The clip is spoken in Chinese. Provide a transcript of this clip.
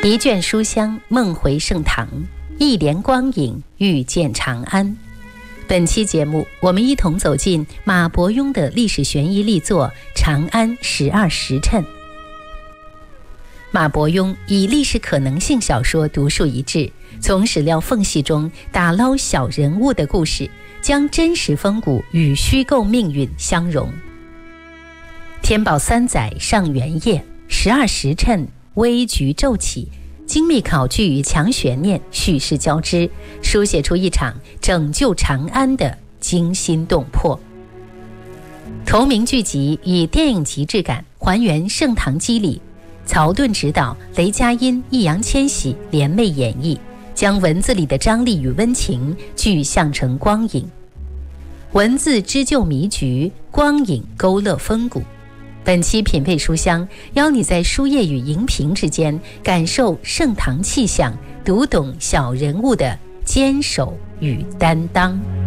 一卷书香，梦回盛唐；一帘光影，遇见长安。本期节目，我们一同走进马伯庸的历史悬疑力作《长安12时辰》。马伯庸以历史可能性小说独树一帜，从史料缝隙中打捞小人物的故事，将真实风骨与虚构命运相融。天宝3载上元夜，12时辰微局骤起，精密考据与强悬念叙事交织，书写出一场拯救长安的惊心动魄。同名剧集以电影级质感还原盛唐机理，曹盾执导，雷佳音、易烊千玺联袂演绎，将文字里的张力与温情具象成光影。文字织就迷局，光影勾勒风骨。本期品味书香，邀你在书页与荧屏之间感受盛唐气象，读懂小人物的坚守与担当。